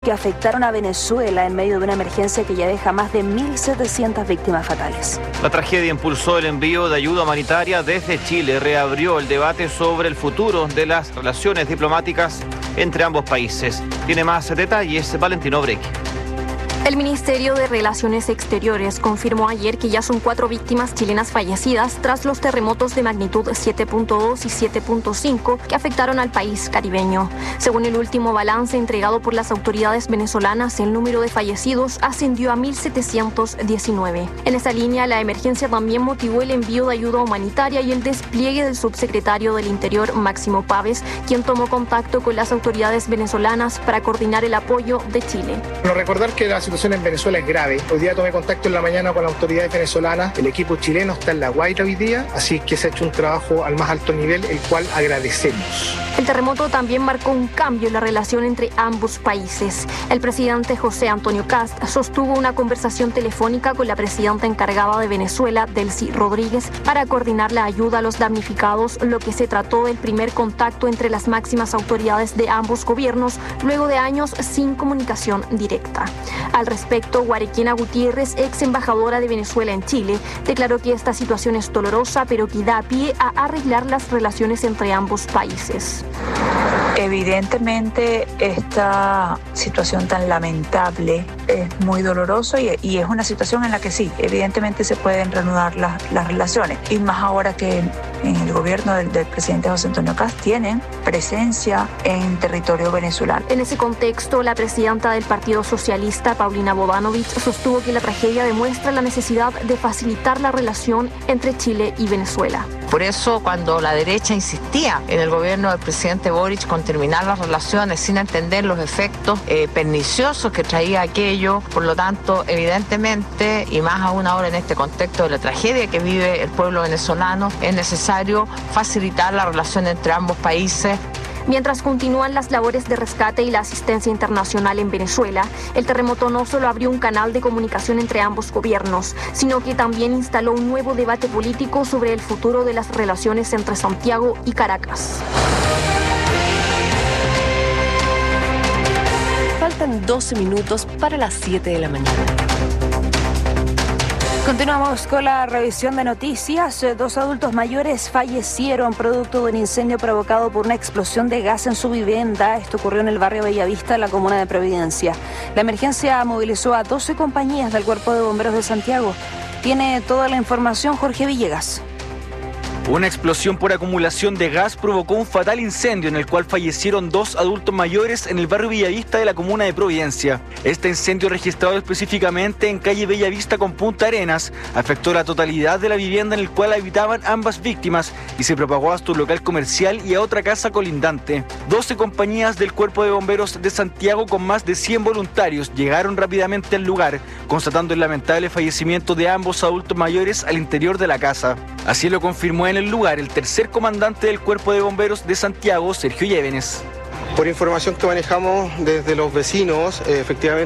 que afectaron a Venezuela en medio de una emergencia que ya deja más de 1.700 víctimas fatales. La tragedia impulsó el envío de ayuda humanitaria desde Chile, reabrió el debate sobre el futuro de las relaciones diplomáticas entre ambos países. Tiene más detalles Valentino Breck. El Ministerio de Relaciones Exteriores confirmó ayer que ya son 4 víctimas chilenas fallecidas tras los terremotos de magnitud 7.2 y 7.5 que afectaron al país caribeño. Según el último balance entregado por las autoridades venezolanas, el número de fallecidos ascendió a 1.719. En esa línea, la emergencia también motivó el envío de ayuda humanitaria y el despliegue del subsecretario del Interior, Máximo Pávez, quien tomó contacto con las autoridades venezolanas para coordinar el apoyo de Chile. Bueno, recordar que la situación en Venezuela es grave. Hoy día tomé contacto en la mañana con las autoridades venezolanas. El equipo chileno está en La Guaira hoy día, así que se ha hecho un trabajo al más alto nivel, el cual agradecemos. El terremoto también marcó un cambio en la relación entre ambos países. El presidente José Antonio Kast sostuvo una conversación telefónica con la presidenta encargada de Venezuela, Delcy Rodríguez, para coordinar la ayuda a los damnificados, lo que se trató del primer contacto entre las máximas autoridades de ambos gobiernos, luego de años sin comunicación directa. Al respecto, Guarequena Gutiérrez, ex embajadora de Venezuela en Chile, declaró que esta situación es dolorosa, pero que da pie a arreglar las relaciones entre ambos países. Evidentemente, esta situación tan lamentable es muy dolorosa y es una situación en la que sí, evidentemente se pueden reanudar las relaciones. Y más ahora que en el gobierno del presidente José Antonio Kast tienen presencia en territorio venezolano. En ese contexto, la presidenta del Partido Socialista, Paulina Bodanovich, sostuvo que la tragedia demuestra la necesidad de facilitar la relación entre Chile y Venezuela. Por eso, cuando la derecha insistía en el gobierno del presidente Boric con terminar las relaciones sin entender los efectos perniciosos que traía aquello, por lo tanto, evidentemente, y más aún ahora en este contexto de la tragedia que vive el pueblo venezolano, es necesario facilitar la relación entre ambos países. Mientras continúan las labores de rescate y la asistencia internacional en Venezuela, el terremoto no solo abrió un canal de comunicación entre ambos gobiernos, sino que también instaló un nuevo debate político sobre el futuro de las relaciones entre Santiago y Caracas. Faltan 12 minutos para las 7 de la mañana. Continuamos con la revisión de noticias. 2 adultos mayores fallecieron producto de un incendio provocado por una explosión de gas en su vivienda. Esto ocurrió en el barrio Bellavista, en la comuna de Providencia. La emergencia movilizó a 12 compañías del Cuerpo de Bomberos de Santiago. Tiene toda la información Jorge Villegas. Una explosión por acumulación de gas provocó un fatal incendio en el cual fallecieron 2 adultos mayores en el barrio Bellavista de la comuna de Providencia. Este incendio, registrado específicamente en calle Bellavista con Punta Arenas, afectó la totalidad de la vivienda en el cual habitaban ambas víctimas y se propagó hasta un local comercial y a otra casa colindante. 12 compañías del Cuerpo de Bomberos de Santiago con más de 100 voluntarios llegaron rápidamente al lugar, constatando el lamentable fallecimiento de ambos adultos mayores al interior de la casa. Así lo confirmó en el lugar el tercer comandante del Cuerpo de Bomberos de Santiago, Sergio Llévenes. Por información que manejamos desde los vecinos, efectivamente